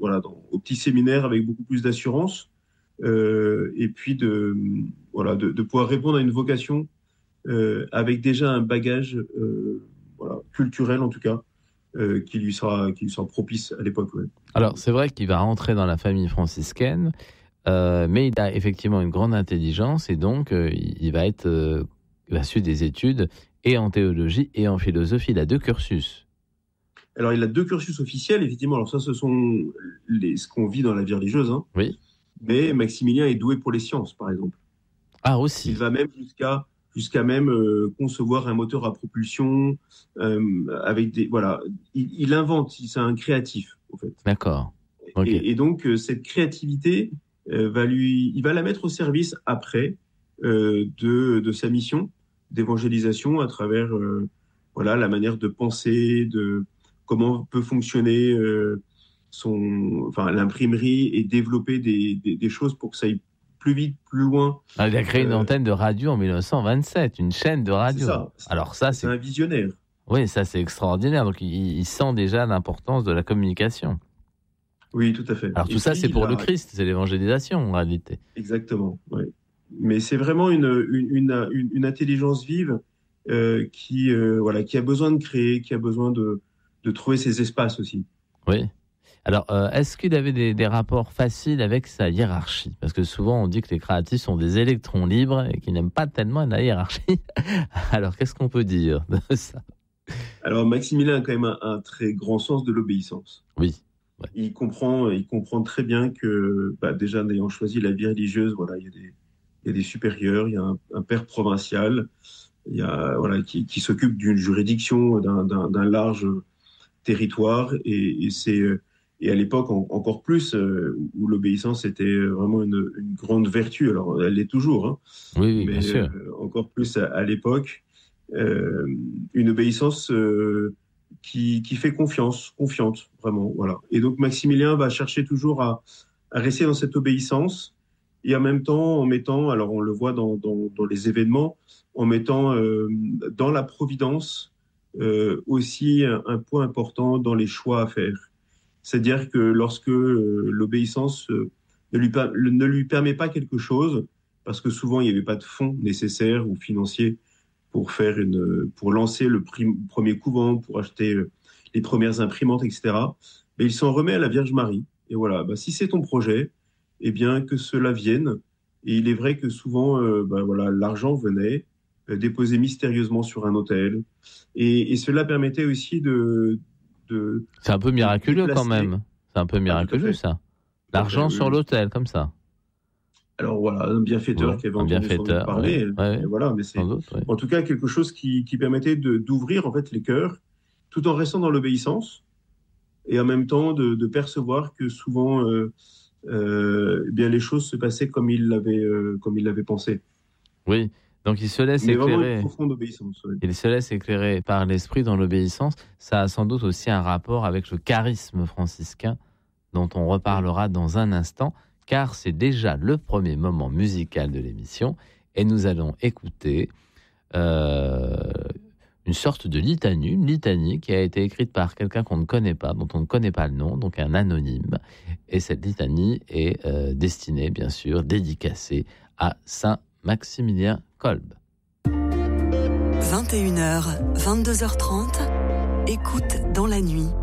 au petit séminaire avec beaucoup plus d'assurance, et puis de pouvoir répondre à une vocation avec déjà un bagage culturel en tout cas, qui lui sera propice à l'époque. Ouais. Alors, c'est vrai qu'il va rentrer dans la famille franciscaine, mais il a effectivement une grande intelligence et donc il va suivre des études et en théologie et en philosophie. Il a 2 cursus. Alors, il a 2 cursus officiels, effectivement. Alors ça, ce sont ce qu'on vit dans la vie religieuse. Hein. Oui. Mais Maximilien est doué pour les sciences, par exemple. Ah, aussi. Il va même jusqu'à même concevoir un moteur à propulsion avec des il invente, c'est un créatif en fait. D'accord. Okay. Et donc cette créativité il va la mettre au service après de sa mission d'évangélisation à travers la manière de penser, de comment peut fonctionner l'imprimerie et développer des choses pour que ça aille plus vite, plus loin. Ah, il a créé une antenne de radio en 1927, une chaîne de radio. C'est ça. Alors ça, c'est un visionnaire. Oui, ça c'est extraordinaire. Donc il sent déjà l'importance de la communication. Oui, tout à fait. Alors tout ça, c'est pour le Christ, c'est l'évangélisation en réalité. Exactement, oui. Mais c'est vraiment une intelligence vive qui a besoin de créer, qui a besoin de trouver ses espaces aussi. Oui. Alors, est-ce qu'il avait des rapports faciles avec sa hiérarchie ? Parce que souvent, on dit que les créatifs sont des électrons libres et qu'ils n'aiment pas tellement la hiérarchie. Alors, qu'est-ce qu'on peut dire de ça ? Alors, Maximilien a quand même un très grand sens de l'obéissance. Oui. Ouais. Il comprend très bien que, déjà, en ayant choisi la vie religieuse, il y a des supérieurs, il y a un père provincial, il y a, qui s'occupe d'une juridiction, d'un large territoire, et à l'époque encore plus, où l'obéissance était vraiment une grande vertu. Alors, elle l'est toujours, hein, oui, mais bien sûr. encore plus à l'époque, une obéissance qui fait confiante, vraiment. Voilà. Et donc, Maximilien va chercher toujours à rester dans cette obéissance, et en même temps, en mettant, alors on le voit dans les événements, en mettant dans la providence aussi un point important dans les choix à faire. C'est-à-dire que lorsque l'obéissance ne lui permet pas quelque chose, parce que souvent il n'y avait pas de fonds nécessaires ou financiers pour lancer le premier couvent, pour acheter les premières imprimantes, etc. Mais il s'en remet à la Vierge Marie. Et voilà, si c'est ton projet, eh bien que cela vienne. Et il est vrai que souvent, l'argent venait déposer mystérieusement sur un autel, et cela permettait aussi c'est un peu miraculeux quand même. C'est un peu miraculeux ça. L'argent sur l'autel comme ça. Alors voilà, un bienfaiteur qui avait entendu parler. Ouais. Voilà, mais c'est en tout cas quelque chose qui permettait d'ouvrir en fait les cœurs, tout en restant dans l'obéissance, et en même temps de percevoir que souvent bien les choses se passaient comme il l'avait pensé. Oui. Donc il se laisse éclairer. Vraiment une profonde obéissance. Oui. Il se laisse éclairer par l'esprit dans l'obéissance. Ça a sans doute aussi un rapport avec le charisme franciscain dont on reparlera dans un instant, car c'est déjà le premier moment musical de l'émission et nous allons écouter une sorte de litanie, une litanie qui a été écrite par quelqu'un qu'on ne connaît pas, dont on ne connaît pas le nom, donc un anonyme. Et cette litanie est destinée, bien sûr, dédicacée à Saint Maximilien Kolbe. 21h, 22h30, écoute dans la nuit.